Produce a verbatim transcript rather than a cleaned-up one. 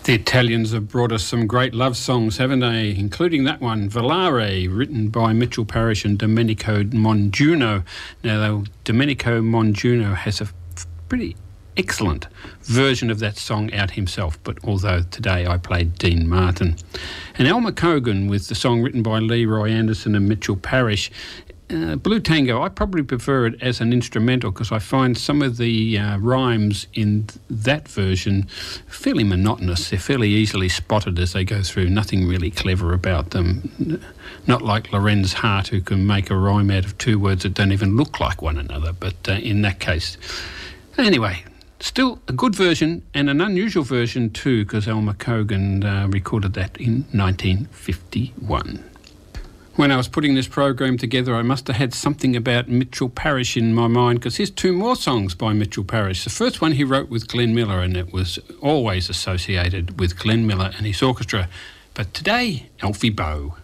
The Italians have brought us some great love songs, haven't they? Including that one, Volare, written by Mitchell Parish and Domenico Mongiuno. Now, Domenico Mongiuno has a pretty excellent version of that song out himself, but although today I played Dean Martin. And Elmer Cogan with the song written by Leroy Anderson and Mitchell Parish. Uh, Blue Tango, I probably prefer it as an instrumental because I find some of the uh, rhymes in th- that version fairly monotonous. They're fairly easily spotted as they go through. Nothing really clever about them. Not like Lorenz Hart, who can make a rhyme out of two words that don't even look like one another. But uh, in that case, anyway, still a good version and an unusual version too, because Elmer Cogan uh, recorded that in nineteen fifty-one. When I was putting this program together, I must have had something about Mitchell Parish in my mind, because here's two more songs by Mitchell Parish. The first one he wrote with Glenn Miller, and it was always associated with Glenn Miller and his orchestra. But today, Alfie Boe.